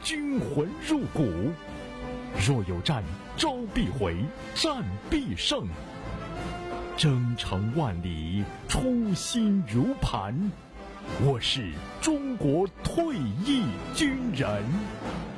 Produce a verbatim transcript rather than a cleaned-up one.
军魂入骨。若有战，招必回，战必胜。征程万里，初心如磐。我是中国退役军人。